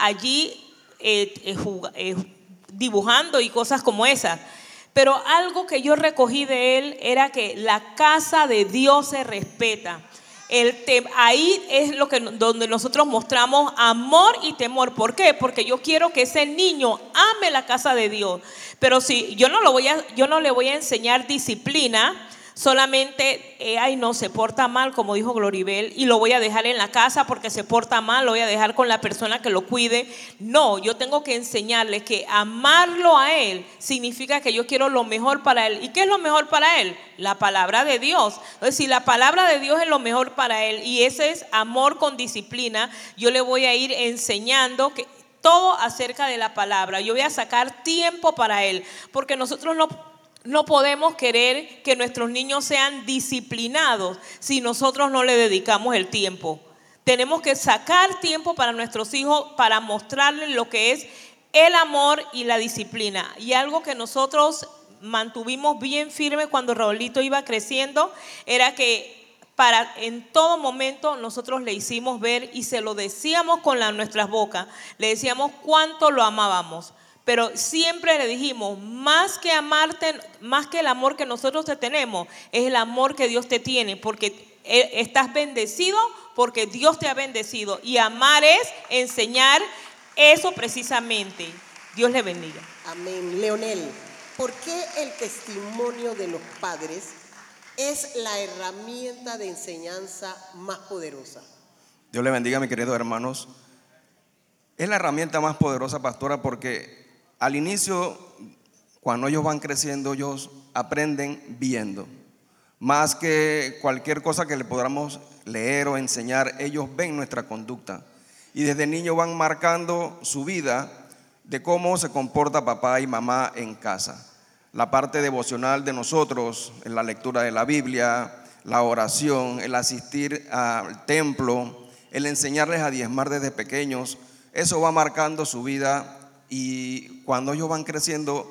allí dibujando y cosas como esas. Pero algo que yo recogí de él era que la casa de Dios se respeta. Ahí es donde nosotros mostramos amor y temor. ¿Por qué? Porque yo quiero que ese niño ame la casa de Dios. Pero si yo no le voy a enseñar disciplina, solamente, no se porta mal, como dijo Gloribel, y lo voy a dejar en la casa porque se porta mal, lo voy a dejar con la persona que lo cuide. No, yo tengo que enseñarle que amarlo a él significa que yo quiero lo mejor para él. ¿Y qué es lo mejor para él? La palabra de Dios. Entonces, si la palabra de Dios es lo mejor para él y ese es amor con disciplina, yo le voy a ir enseñando que todo acerca de la palabra. Yo voy a sacar tiempo para él, porque nosotros no podemos querer que nuestros niños sean disciplinados si nosotros no le dedicamos el tiempo. Tenemos que sacar tiempo para nuestros hijos para mostrarles lo que es el amor y la disciplina. Y algo que nosotros mantuvimos bien firme cuando Raulito iba creciendo era que en todo momento nosotros le hicimos ver y se lo decíamos con nuestras bocas, le decíamos cuánto lo amábamos. Pero siempre le dijimos, más que amarte, más que el amor que nosotros te tenemos, es el amor que Dios te tiene, porque estás bendecido porque Dios te ha bendecido. Y amar es enseñar eso precisamente. Dios le bendiga. Amén. Leonel, ¿por qué el testimonio de los padres es la herramienta de enseñanza más poderosa? Dios le bendiga, mis queridos hermanos. Es la herramienta más poderosa, pastora, porque al inicio, cuando ellos van creciendo, ellos aprenden viendo. Más que cualquier cosa que le podamos leer o enseñar, ellos ven nuestra conducta. Y desde niños van marcando su vida de cómo se comporta papá y mamá en casa. La parte devocional de nosotros, en la lectura de la Biblia, la oración, el asistir al templo, el enseñarles a diezmar desde pequeños, eso va marcando su vida. Y cuando ellos van creciendo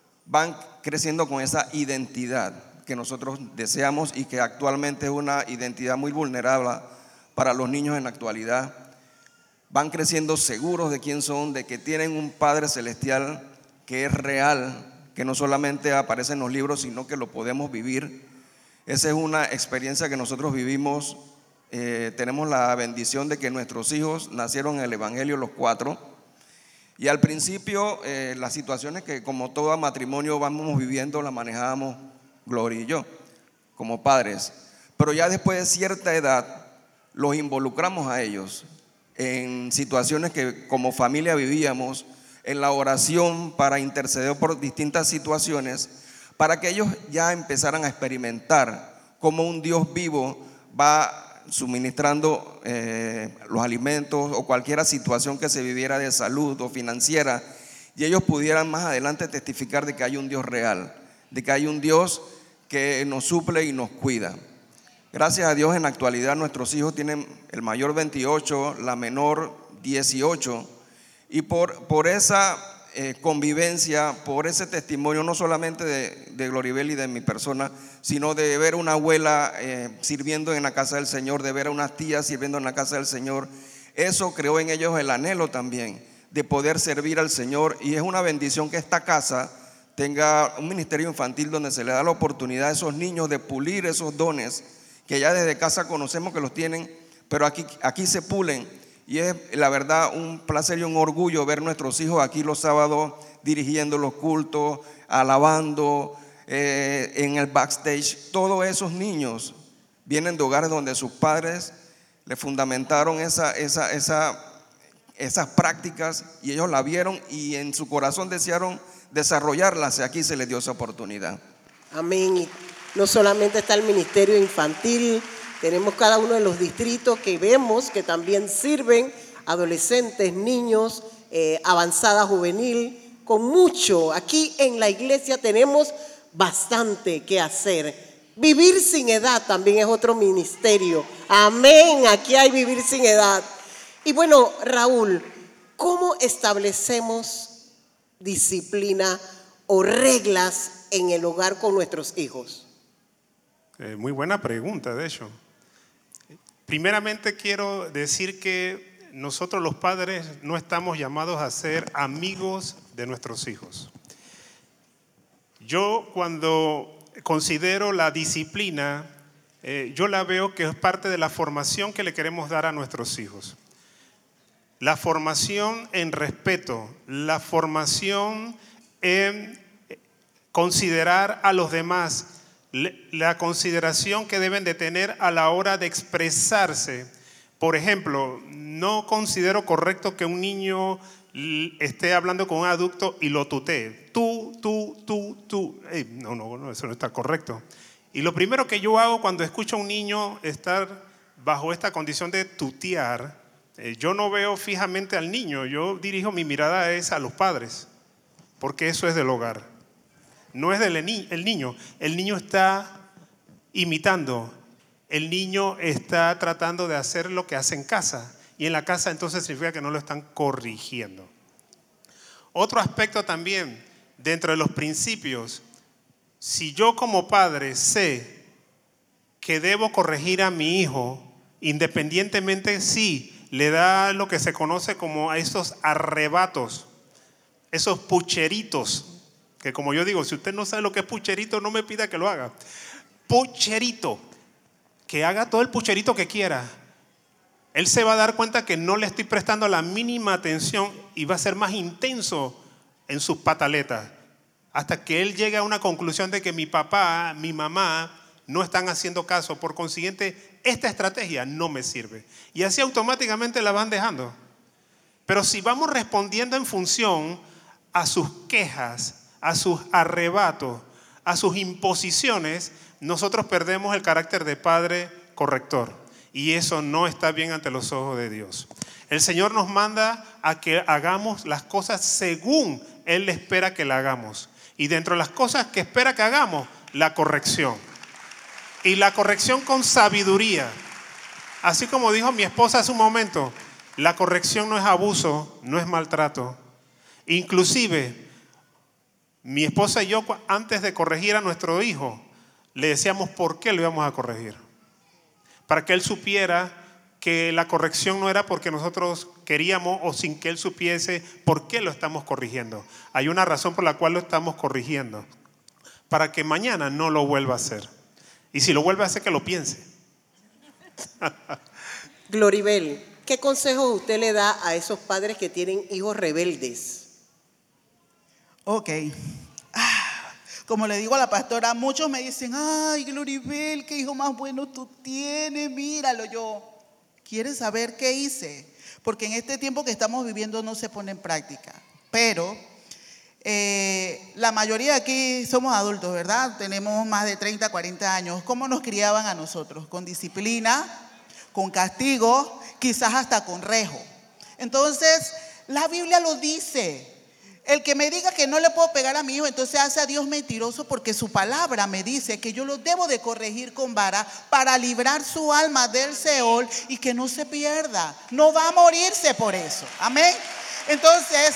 con esa identidad que nosotros deseamos y que actualmente es una identidad muy vulnerable para los niños en la actualidad. Van creciendo seguros de quién son, de que tienen un Padre Celestial que es real, que no solamente aparece en los libros, sino que lo podemos vivir. Esa es una experiencia que nosotros vivimos. Tenemos la bendición de que nuestros hijos nacieron en el Evangelio, los 4. Y al principio las situaciones que como todo matrimonio vamos viviendo las manejábamos Gloria y yo como padres, pero ya después de cierta edad los involucramos a ellos en situaciones que como familia vivíamos, en la oración para interceder por distintas situaciones, para que ellos ya empezaran a experimentar cómo un Dios vivo va suministrando los alimentos o cualquier situación que se viviera de salud o financiera, y ellos pudieran más adelante testificar de que hay un Dios real, de que hay un Dios que nos suple y nos cuida. Gracias a Dios, en la actualidad nuestros hijos tienen el mayor 28, la menor 18, y por esa convivencia, por ese testimonio no solamente de Gloribel y de mi persona, sino de ver una abuela sirviendo en la casa del Señor, de ver a unas tías sirviendo en la casa del Señor, eso creó en ellos el anhelo también de poder servir al Señor. Y es una bendición que esta casa tenga un ministerio infantil donde se le da la oportunidad a esos niños de pulir esos dones que ya desde casa conocemos que los tienen, pero aquí se pulen. Y es la verdad un placer y un orgullo ver nuestros hijos aquí los sábados dirigiendo los cultos, alabando, en el backstage. Todos esos niños vienen de hogares donde sus padres le fundamentaron esas prácticas, y ellos la vieron y en su corazón desearon desarrollarlas, y aquí se les dio esa oportunidad. Amén. Y no solamente está el ministerio infantil, tenemos cada uno de los distritos que vemos que también sirven adolescentes, niños, avanzada juvenil, con mucho. Aquí en la iglesia tenemos bastante que hacer. Vivir sin edad también es otro ministerio. Amén, aquí hay vivir sin edad. Y bueno, Raúl, ¿cómo establecemos disciplina o reglas en el hogar con nuestros hijos? Muy buena pregunta, de hecho. Primeramente quiero decir que nosotros los padres no estamos llamados a ser amigos de nuestros hijos. Yo cuando considero la disciplina, yo la veo que es parte de la formación que le queremos dar a nuestros hijos. La formación en respeto, la formación en considerar a los demás, la consideración que deben de tener a la hora de expresarse. Por ejemplo, no considero correcto que un niño esté hablando con un adulto y lo tutee. Tú. No, eso no está correcto. Y lo primero que yo hago cuando escucho a un niño estar bajo esta condición de tutear, yo no veo fijamente al niño, yo dirijo mi mirada a los padres, porque eso es del hogar. No es el niño está imitando, el niño está tratando de hacer lo que hace en casa, y en la casa entonces significa que no lo están corrigiendo. Otro aspecto también, dentro de los principios, si yo como padre sé que debo corregir a mi hijo, independientemente si le da lo que se conoce como a esos arrebatos, esos pucheritos, que como yo digo, si usted no sabe lo que es pucherito, no me pida que lo haga. Pucherito, que haga todo el pucherito que quiera. Él se va a dar cuenta que no le estoy prestando la mínima atención y va a ser más intenso en sus pataletas, hasta que él llegue a una conclusión de que mi papá, mi mamá no están haciendo caso. Por consiguiente, esta estrategia no me sirve. Y así automáticamente la van dejando. Pero si vamos respondiendo en función a sus quejas, a sus arrebatos, a sus imposiciones, nosotros perdemos el carácter de padre corrector. Y eso no está bien ante los ojos de Dios. El Señor nos manda a que hagamos las cosas según Él espera que la hagamos. Y dentro de las cosas que espera que hagamos, la corrección. Y la corrección con sabiduría. Así como dijo mi esposa hace un momento, la corrección no es abuso, no es maltrato. Inclusive, mi esposa y yo, antes de corregir a nuestro hijo, le decíamos por qué lo íbamos a corregir. Para que él supiera que la corrección no era porque nosotros queríamos o sin que él supiese por qué lo estamos corrigiendo. Hay una razón por la cual lo estamos corrigiendo. Para que mañana no lo vuelva a hacer. Y si lo vuelve a hacer, que lo piense. Gloribel, ¿qué consejo usted le da a esos padres que tienen hijos rebeldes? Ok. Como le digo a la pastora, muchos me dicen, ay, Gloribel, qué hijo más bueno tú tienes, míralo. Yo, ¿quieres saber qué hice? Porque en este tiempo que estamos viviendo no se pone en práctica. Pero la mayoría de aquí somos adultos, ¿verdad? Tenemos más de 30, 40 años. ¿Cómo nos criaban a nosotros? Con disciplina, con castigo, quizás hasta con rejo. Entonces, la Biblia lo dice. El que me diga que no le puedo pegar a mi hijo, entonces hace a Dios mentiroso, porque su palabra me dice que yo lo debo de corregir con vara para librar su alma del Seol y que no se pierda. No va a morirse por eso. Amén. Entonces,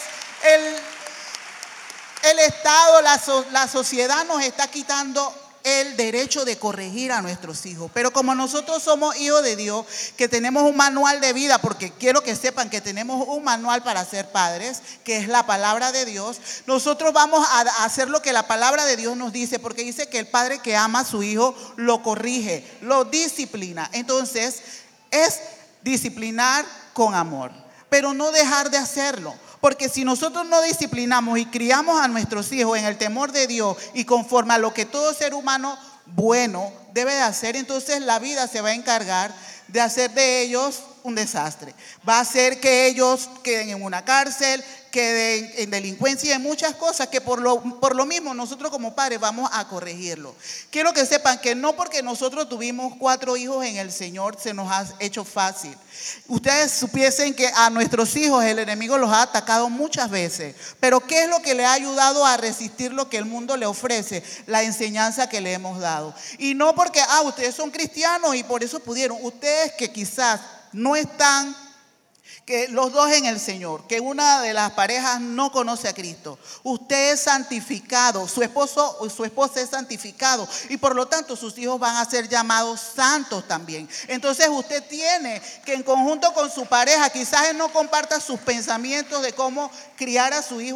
el Estado, la sociedad nos está quitando el derecho de corregir a nuestros hijos. Pero como nosotros somos hijos de Dios, que tenemos un manual de vida, porque quiero que sepan que tenemos un manual para ser padres, que es la palabra de Dios, nosotros vamos a hacer lo que la palabra de Dios nos dice, porque dice que el padre que ama a su hijo lo corrige, lo disciplina. Entonces, es disciplinar con amor, pero no dejar de hacerlo. Porque si nosotros no disciplinamos y criamos a nuestros hijos en el temor de Dios y conforme a lo que todo ser humano bueno debe de hacer, entonces la vida se va a encargar de hacer de ellos un desastre. Va a hacer que ellos queden en una cárcel, queden en delincuencia y en muchas cosas que por lo mismo nosotros como padres vamos a corregirlo. Quiero que sepan que no porque nosotros tuvimos 4 hijos en el Señor se nos ha hecho fácil. Ustedes supiesen que a nuestros hijos el enemigo los ha atacado muchas veces, pero ¿qué es lo que le ha ayudado a resistir lo que el mundo le ofrece? La enseñanza que le hemos dado. Y no porque ustedes son cristianos y por eso pudieron. Ustedes que quizás no están que los dos en el Señor, que una de las parejas no conoce a Cristo. Usted es santificado, su esposo o su esposa es santificado y por lo tanto sus hijos van a ser llamados santos también. Entonces usted tiene que en conjunto con su pareja, quizás él no comparta sus pensamientos de cómo criar a su hijo